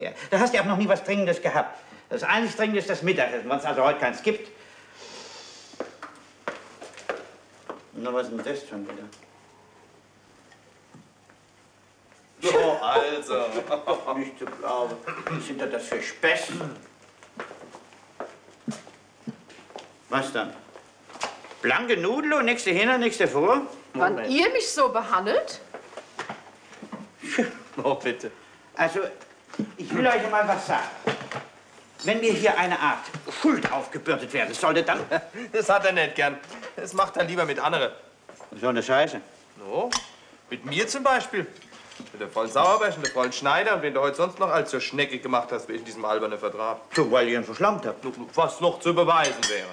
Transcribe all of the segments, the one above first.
Ja, da hast du ja auch noch nie was Dringendes gehabt. Das einzig Dringende ist das Mittagessen, wenn es also heute keins gibt. Na, was ist denn das schon wieder? So, also. Nicht zu glauben. Was sind das für Späße? Was dann? Blanke Nudeln und nichts dahinter, nichts davor? Wann ihr mich so behandelt? Oh, bitte. Also, ich will euch mal was sagen. Wenn mir hier eine Art Schuld aufgebürdet werden sollte, dann... Das hat er nicht gern. Das macht er lieber mit anderen. So eine Scheiße. No, mit mir zum Beispiel. Mit der Frau Sauerberg und der Frau Schneider und wen du heute sonst noch als zur Schnecke gemacht hast, wie in diesem albernen Vertrag. So, weil ihr ihn verschlammt habt. Was noch zu beweisen wäre.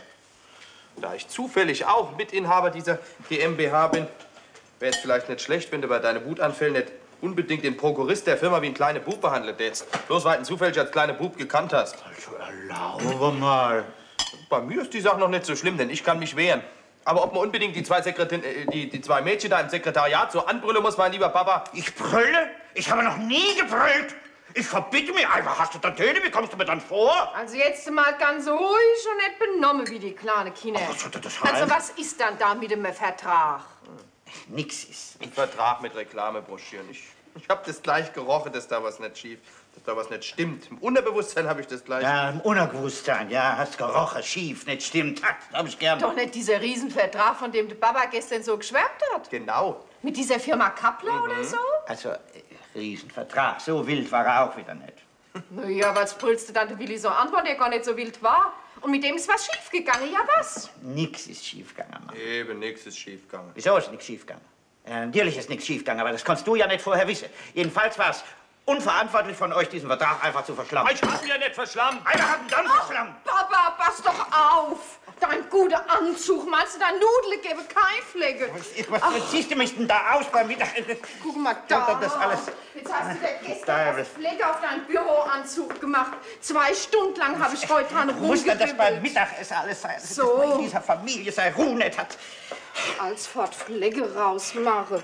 Da ich zufällig auch Mitinhaber dieser GmbH bin, wäre es vielleicht nicht schlecht, wenn du bei deinen Wutanfällen nicht unbedingt den Prokurist der Firma wie ein kleiner Bub behandelt hättest. Bloß weil du ihn zufällig als kleiner Bub gekannt hast. Also erlaube mal. Bei mir ist die Sache noch nicht so schlimm, denn ich kann mich wehren. Aber ob man unbedingt die zwei Mädchen da im Sekretariat so anbrüllen muss, mein lieber Papa? Ich brülle? Ich habe noch nie gebrüllt. Ich verbitte mir einfach. Hast du da Töne? Wie kommst du mir dann vor? Also jetzt mal ganz ruhig und nicht benommen wie die kleine Kinder. Was soll das heißen? Also was ist dann da mit dem Vertrag? Nix ist. Ein Vertrag mit Reklamebroschüren. Ich hab das gleich gerochen, dass da was nicht schief, dass da was nicht stimmt. Im Unterbewusstsein habe ich das gleich. Ja, im Unterbewusstsein, ja, hast gerochen, schief, nicht stimmt. Ha, hab ich gern. Doch nicht dieser Riesenvertrag, von dem der Baba gestern so geschwärmt hat. Genau. Mit dieser Firma Kappler oder so? Also, Riesenvertrag. So wild war er auch wieder nicht. Na ja, was brüllst du dann der Willi so an, weil der gar nicht so wild war? Und mit dem ist was schiefgegangen, ja was? Nix ist schiefgegangen, Mann. Eben, nix ist schiefgegangen. Wieso ist nichts schiefgegangen? Natürlich ist nichts schiefgegangen, aber das kannst du ja nicht vorher wissen. Jedenfalls war es unverantwortlich von euch, diesen Vertrag einfach zu verschlammen. Ich hab ihn ja nicht verschlammt. Einer hat ihn dann verschlammt. Papa, pass doch auf! Dein guter Anzug, meinst du, dein Nudel gebe keine Flecke? Was ziehst du mich denn da aus beim Mittagessen? Guck mal da. Das alles. Jetzt hast du dir gestern das Flecke auf deinen Büroanzug gemacht. 2 Stunden lang habe ich heute dran Muss denn das beim rumgewibbelt. Mittagessen alles sein? So. Dass man in dieser Familie sei Ruhe nicht hat. Als fort Flecke rausmache.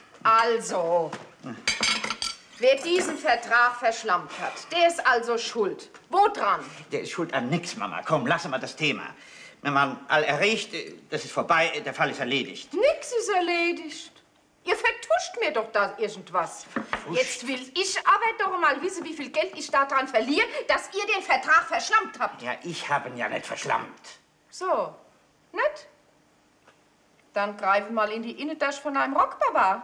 Also, wer diesen Vertrag verschlammt hat, der ist also schuld. Wo dran? Der ist schuld an nichts, Mama. Komm, lassen wir das Thema. Wenn man all erregt, das ist vorbei, der Fall ist erledigt. Nix ist erledigt. Ihr vertuscht mir doch da irgendwas. Jetzt will ich aber doch mal wissen, wie viel Geld ich daran verliere, dass ihr den Vertrag verschlammt habt. Ja, ich habe ihn ja nicht verschlammt. So, nicht? Dann greif mal in die Innentasche von einem Rock, Baba.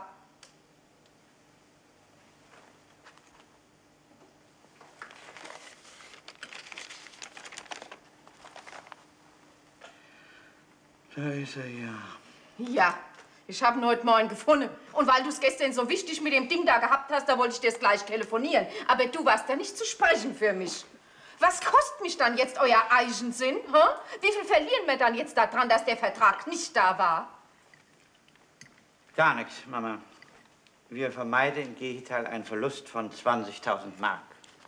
Da ist er ja. Ja, ich habe ihn heute Morgen gefunden. Und weil du es gestern so wichtig mit dem Ding da gehabt hast, da wollte ich dir das gleich telefonieren. Aber du warst ja nicht zu sprechen für mich. Was kostet mich dann jetzt euer Eigensinn? Wie viel verlieren wir dann jetzt daran, dass der Vertrag nicht da war? Gar nichts, Mama. Wir vermeiden im Gegenteil einen Verlust von 20.000 Mark.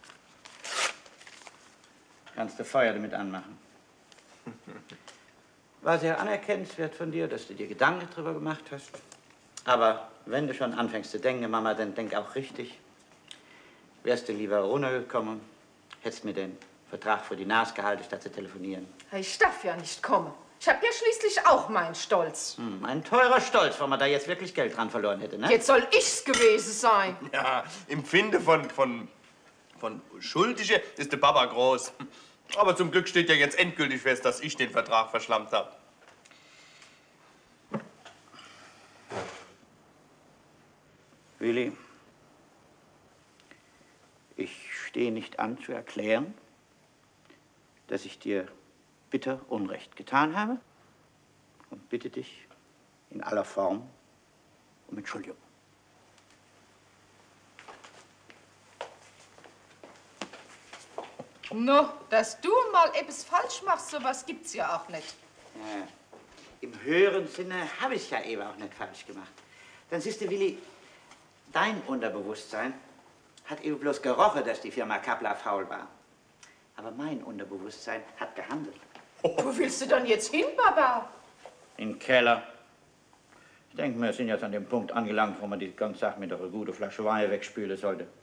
Kannst du Feuer damit anmachen. War sehr anerkennenswert von dir, dass du dir Gedanken darüber gemacht hast. Aber wenn du schon anfängst zu denken, Mama, dann denk auch richtig. Wärst du lieber runtergekommen, hättest mir den Vertrag vor die Nase gehalten, statt zu telefonieren. Ich darf ja nicht kommen. Ich habe ja schließlich auch meinen Stolz. Ein teurer Stolz, wenn man da jetzt wirklich Geld dran verloren hätte, ne? Jetzt soll ich's gewesen sein. Ja, im Finde von Schuldige ist der Papa groß. Aber zum Glück steht ja jetzt endgültig fest, dass ich den Vertrag verschlammt habe. Willi, ich stehe nicht an zu erklären, dass ich dir bitter Unrecht getan habe und bitte dich in aller Form um Entschuldigung. No, dass du mal etwas falsch machst, sowas gibt's ja auch nicht. Ja, im höheren Sinne habe ich ja eben auch nicht falsch gemacht. Dann siehst du, Willi, dein Unterbewusstsein hat eben bloß gerochen, dass die Firma Kappler faul war. Aber mein Unterbewusstsein hat gehandelt. Wo willst du dann jetzt hin, Baba? In den Keller. Ich denke, wir sind jetzt an dem Punkt angelangt, wo man die ganze Sache mit einer guten Flasche Wein wegspülen sollte.